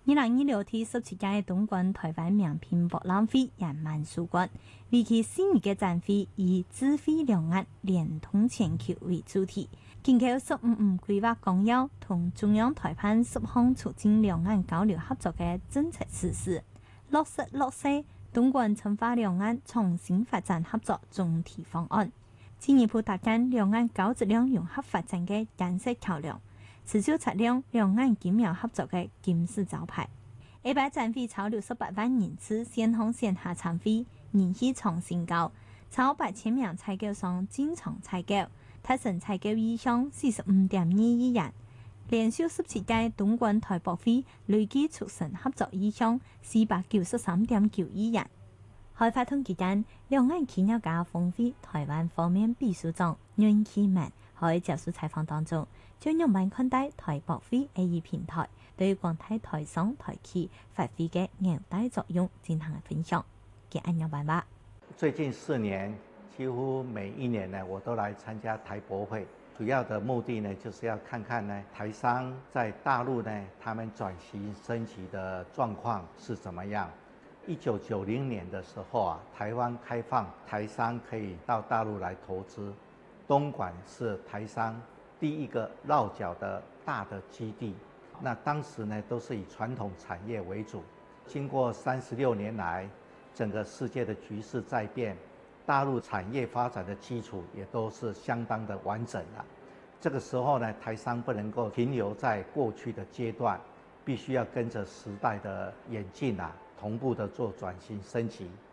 2026第17屆東莞台灣名片博覽會圓滿收官，為期4日嘅展會以智慧兩岸聯通全球為主題，緊扣15規劃綱要同中央台辦10項促進兩岸交流合作嘅政策實施，落實東莞深化兩岸創新發展合作總體方案，進一步搭建兩岸高質量融合發展嘅建設橋樑，持續擦亮兩岸緊密合作嘅金字招牌。下擺展會超68萬人次線上線下參會，人氣創新高，超8000名採購商進場採購，達成採購意向45.2億元。連續17屆東莞台博會累計促成合作意向493.9億元。開發通期間，兩岸企業家峰會台灣方面秘書長阮啟文喺接受採訪當中，將用萬看待台博會 AE 平台對廣大台商台企發揮嘅紐帶作用進行分享。嘅安樣辦法？ 最近4年，幾乎每一年呢，我都來參加台博會。主要的目的呢，就是要看看呢，台商在大陸呢，他們轉型升級的狀況是怎麼樣。1990年的時候啊，台灣開放台商可以到大陸來投資，東莞是台商第一個落腳的大的基地。那當時呢，都是以傳統產業為主。經過36年來，整個世界的局勢在變，大陸產業發展的基礎也都是相當的完整了。這個時候呢，台商不能夠停留在過去的階段，必須要跟着時代的演進同步的做轉型升級。